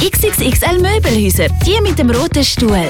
XXXL Möbelhäuser, die mit dem roten Stuhl.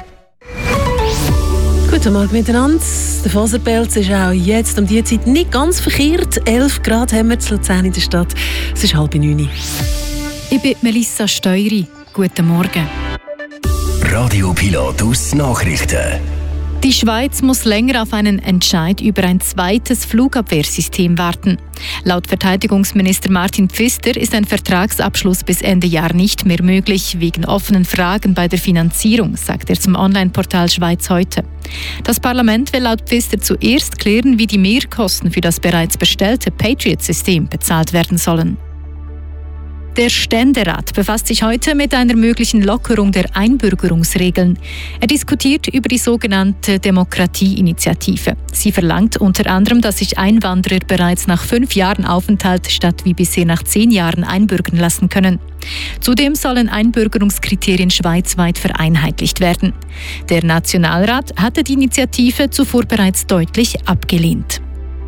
Guten Morgen miteinander. Der Faserpelz ist auch jetzt um diese Zeit nicht ganz verkehrt. 11 Grad haben wir in Luzern in der Stadt. Es ist 8:30. Ich bin Melissa Steury. Guten Morgen. Radio Pilatus Nachrichten. Die Schweiz muss länger auf einen Entscheid über ein zweites Flugabwehrsystem warten. Laut Verteidigungsminister Martin Pfister ist ein Vertragsabschluss bis Ende Jahr nicht mehr möglich, wegen offenen Fragen bei der Finanzierung, sagt er zum Online-Portal Schweiz heute. Das Parlament will laut Pfister zuerst klären, wie die Mehrkosten für das bereits bestellte Patriot-System bezahlt werden sollen. Der Ständerat befasst sich heute mit einer möglichen Lockerung der Einbürgerungsregeln. Er diskutiert über die sogenannte Demokratieinitiative. Sie verlangt unter anderem, dass sich Einwanderer bereits nach 5 Jahren Aufenthalt statt wie bisher nach 10 Jahren einbürgern lassen können. Zudem sollen Einbürgerungskriterien schweizweit vereinheitlicht werden. Der Nationalrat hatte die Initiative zuvor bereits deutlich abgelehnt.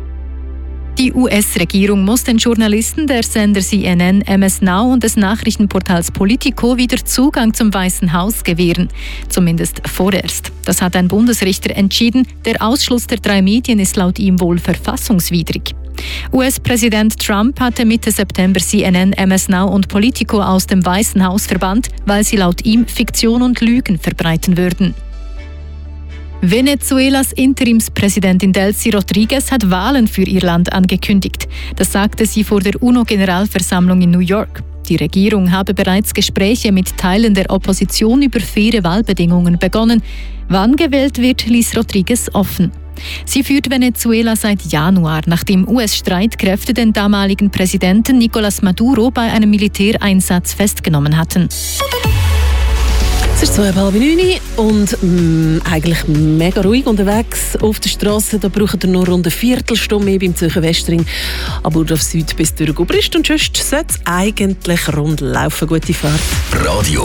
Die US-Regierung muss den Journalisten der Sender CNN, MS Now und des Nachrichtenportals Politico wieder Zugang zum Weißen Haus gewähren. Zumindest vorerst. Das hat ein Bundesrichter entschieden. Der Ausschluss der 3 Medien ist laut ihm wohl verfassungswidrig. US-Präsident Trump hatte Mitte September CNN, MS Now und Politico aus dem Weißen Haus verbannt, weil sie laut ihm Fiktion und Lügen verbreiten würden. Venezuelas Interimspräsidentin Delcy Rodriguez hat Wahlen für ihr Land angekündigt. Das sagte sie vor der UNO-Generalversammlung in New York. Die Regierung habe bereits Gespräche mit Teilen der Opposition über faire Wahlbedingungen begonnen. Wann gewählt wird, ließ Rodriguez offen. Sie führt Venezuela seit Januar, nachdem US-Streitkräfte den damaligen Präsidenten Nicolás Maduro bei einem Militäreinsatz festgenommen hatten. Es ist 8:30 und eigentlich mega ruhig unterwegs auf der Straße. Da braucht ihr nur rund eine Viertelstunde mehr beim Zürcher Westring. Aber auf Süd bis durch Obrist und sonst sollte es eigentlich rund laufen. Gute Fahrt. Radio